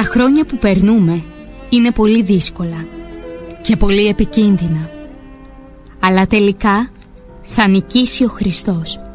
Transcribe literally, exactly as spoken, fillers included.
χρόνια που περνούμε είναι πολύ δύσκολα και πολύ επικίνδυνα, αλλά τελικά θα νικήσει ο Χριστός.